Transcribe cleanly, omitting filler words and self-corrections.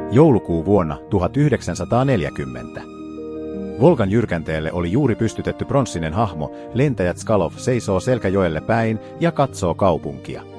Joulukuu vuonna 1940. Volgan jyrkänteelle oli juuri pystytetty pronssinen hahmo, lentäjä Tškalov seisoo Selkäjoelle päin ja katsoo kaupunkia.